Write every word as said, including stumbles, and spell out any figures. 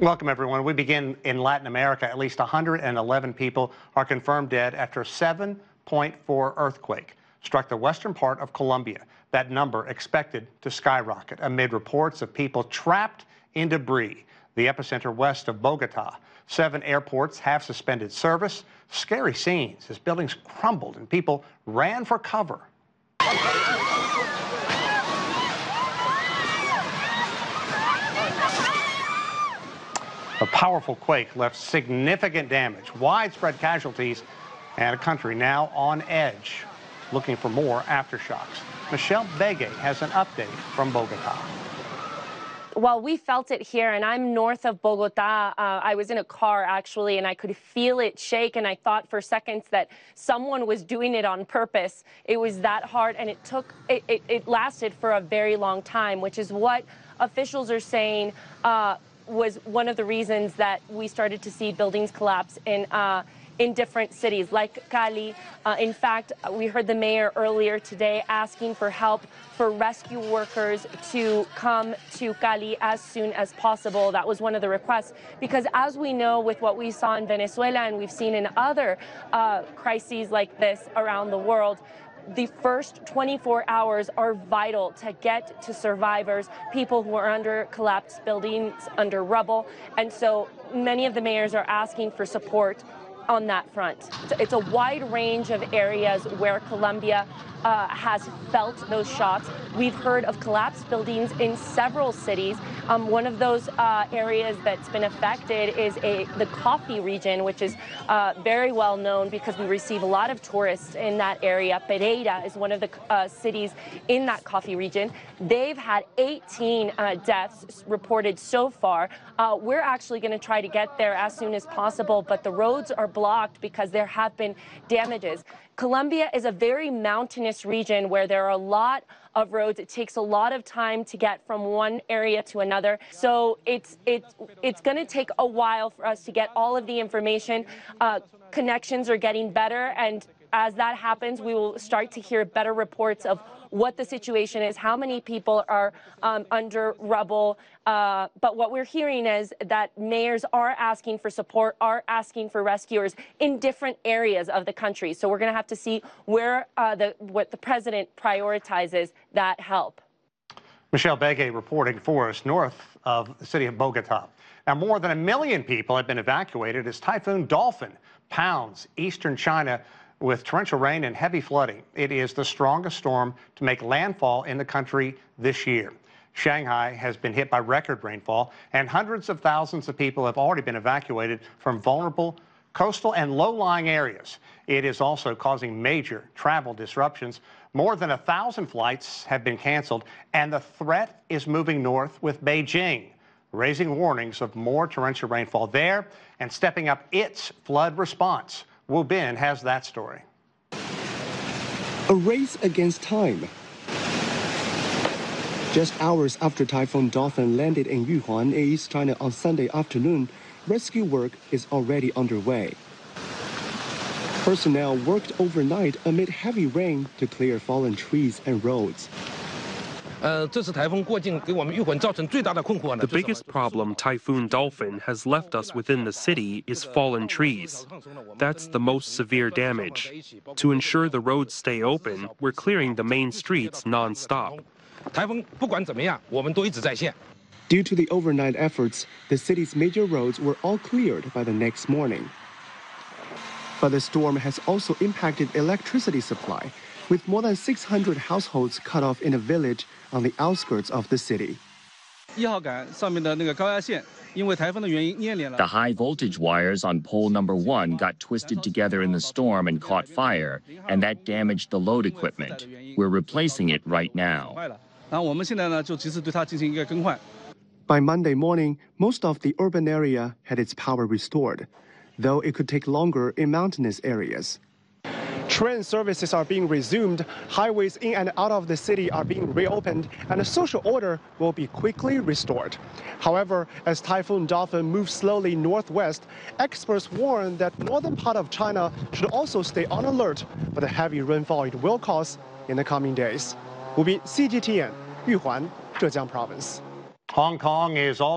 Welcome, everyone. We begin in Latin America. At least one hundred eleven people are confirmed dead after a seven point four earthquake struck the western part of Colombia. That number expected to skyrocket amid reports of people trapped in debris. The epicenter west of Bogota. Seven airports have suspended service. Scary scenes as buildings crumbled and people ran for cover. A powerful quake left significant damage, widespread casualties, and a country now on edge, looking for more aftershocks. Michelle Begay has an update from Bogota. Well, we felt it here, and I'm north of Bogota. Uh, I was in a car, actually, and I could feel it shake, and I thought for seconds that someone was doing it on purpose. It was that hard, and it took, it, it, it lasted for a very long time, which is what officials are saying uh, was one of the reasons that we started to see buildings collapse in uh, in different cities like Cali. Uh, in fact, we heard the mayor earlier today asking for help for rescue workers to come to Cali as soon as possible. That was one of the requests, because as we know with what we saw in Venezuela and we've seen in other uh, crises like this around the world, the first twenty-four hours are vital to get to survivors, people who are under collapsed buildings, under rubble. And so many of the mayors are asking for support on that front. It's a wide range of areas where Colombia uh, has felt those shots. We've heard of collapsed buildings in several cities. Um, one of those uh, areas that's been affected is a, the coffee region, which is uh, very well known because we receive a lot of tourists in that area. Pereira is one of the uh, cities in that coffee region. They've had eighteen uh, deaths reported so far. Uh, we're actually going to try to get there as soon as possible, but the roads are blocked because there have been damages. Colombia is a very mountainous region where there are a lot of roads. It takes a lot of time to get from one area to another. So it's it's it's going to take a while for us to get all of the information. Uh, connections are getting better, and as that happens, we will start to hear better reports of what the situation is, how many people are um, under rubble. Uh, but what we're hearing is that mayors are asking for support, are asking for rescuers in different areas of the country. So we're going to have to see where uh, the what the president prioritizes that help. Michelle Begay reporting for us north of the city of Bogota. Now, more than a million people have been evacuated as Typhoon Dolphin pounds eastern China with torrential rain and heavy flooding. It is the strongest storm to make landfall in the country this year. Shanghai has been hit by record rainfall, and hundreds of thousands of people have already been evacuated from vulnerable coastal and low-lying areas. It is also causing major travel disruptions. More than a thousand flights have been canceled, and the threat is moving north with Beijing, raising warnings of more torrential rainfall there and stepping up its flood response. Wu Bin has that story. A race against time. Just hours after Typhoon Dolphin landed in Yuhuan, in East China on Sunday afternoon, rescue work is already underway. Personnel worked overnight amid heavy rain to clear fallen trees and roads. The biggest problem Typhoon Dolphin has left us within the city is fallen trees. That's the most severe damage. To ensure the roads stay open, we're clearing the main streets non-stop. Due to the overnight efforts, the city's major roads were all cleared by the next morning. But the storm has also impacted electricity supply, with more than six hundred households cut off in a village on the outskirts of the city. The high voltage wires on pole number one got twisted together in the storm and caught fire, and that damaged the load equipment. We're replacing it right now. By Monday morning, most of the urban area had its power restored, though it could take longer in mountainous areas. Train services are being resumed, highways in and out of the city are being reopened, and a social order will be quickly restored. However, as Typhoon Dolphin moves slowly northwest, experts warn that northern part of China should also stay on alert for the heavy rainfall it will cause in the coming days. Wu Bin, C G T N, Yuhuan, Zhejiang Province. Hong Kong is all